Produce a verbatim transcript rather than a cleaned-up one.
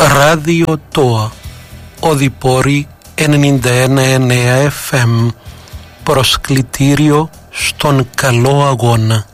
Ράδιο ΤΟΑ, Οδυπόρη ενενήντα ένα κόμμα εννέα εφ εμ, προσκλητήριο στον καλό αγώνα.